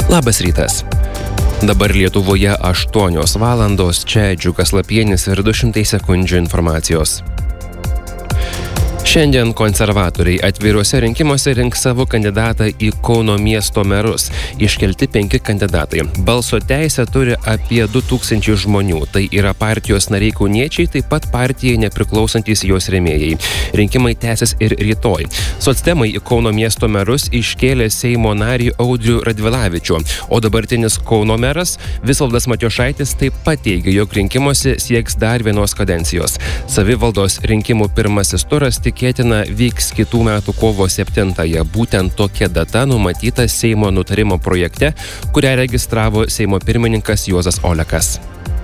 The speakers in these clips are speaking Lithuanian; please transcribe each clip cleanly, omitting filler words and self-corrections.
Labas rytas. Dabar Lietuvoje 8 valandos, čia Džiugas Lapienis ir 200 sekundžių informacijos. Šiandien konservatoriai atviruose rinkimuose rinks savo kandidatą į Kauno miesto merus. Iškelti 5 kandidatai. Balso teisę turi apie 2000 žmonių. Tai yra partijos nariai kauniečiai, taip pat partijai nepriklausantys jos rėmėjai. Rinkimai tęsis ir rytoj. Socdemai į Kauno miesto merus iškėlė Seimo narį Audrių Radvilavičių, o dabartinis Kauno meras Visvaldas Matijošaitis taip pat teigia, jog rinkimuose sieks dar vienos kadencijos. Savivaldos rinkimų pirmasis turas tikėtina vyks kitų metų kovo 7-ąją. Būtent tokia data numatyta Seimo nutarimo projekte, kurią registravo Seimo pirmininkas Juozas Olekas.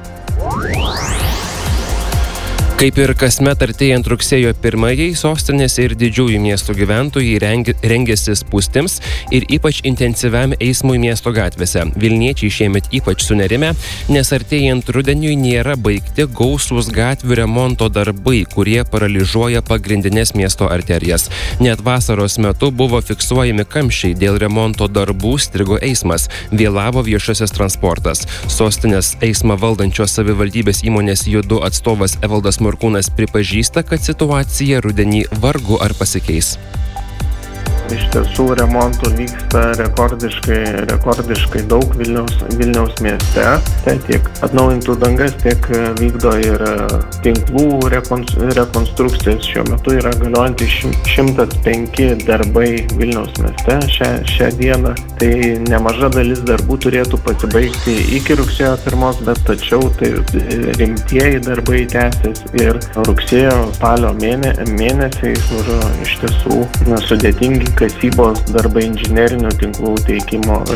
Kaip ir kasmet artėjant rugsėjo 1-ąjai, sostinės ir didžiųjų miestų gyventojai rengiasi spūstims ir ypač intensyviam eismui miesto gatvėse. Vilniečiai šiemet ypač sunerime, nes artėjant rudeniui nėra baigti gausūs gatvių remonto darbai, kurie paralyžuoja pagrindinės miesto arterijas. Net vasaros metu buvo fiksuojami kamščiai, dėl remonto darbų strigo eismas, vėlavo viešasis transportas. Sostinės eismą valdančios savivaldybės įmonės Judu atstovas Evaldas Morkūnas pripažįsta, kad situacija rudenį vargu ar pasikeis. Iš tiesų remontų vyksta rekordiškai daug Vilniaus mieste. Tai tiek atnaujintų dangas, tiek vykdo ir tinklų rekonstrukcijas. Šiuo metu yra galiojantys 105 darbai Vilniaus mieste šią dieną. Tai nemaža dalis darbų turėtų pasibaigti iki rugsėjo 1, bet tačiau tai rimtieji darbai tęsis ir rugsėjo-spalio mėnesiais, kur iš tiesų sudėtingi kasybos darbai, inžinerinių tinklų teikimo